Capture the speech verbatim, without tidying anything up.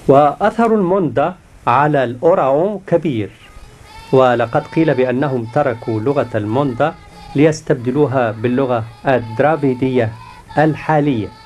وأثر الموندا على الأوراون كبير، ولقد قيل بأنهم تركوا لغة الموندا ليستبدلوها باللغة الدرافيدية الحالية.